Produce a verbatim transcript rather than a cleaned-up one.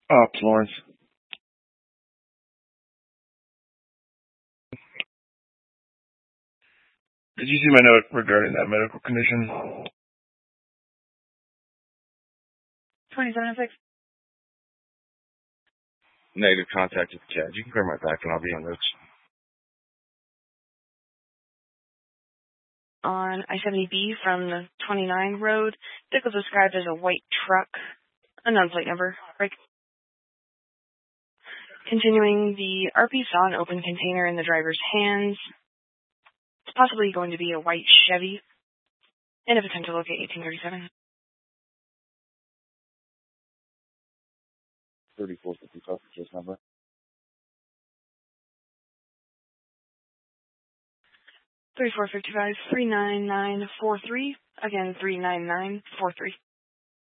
Uh, Florence. Did you see my note regarding that medical condition? twenty-seven oh six. Negative contact with the Chad. You can clear my back and I'll be on notes. On I seventy B from the twenty-nine road, vehicle described as a white truck, unknown plate number. Break. Continuing, the R P saw an open container in the driver's hands. It's possibly going to be a white Chevy. And if attempt to locate eighteen thirty-seven. thirty-four fifty-five, case number. thirty-four fifty-five, three nine nine four three. Again, three nine nine four three.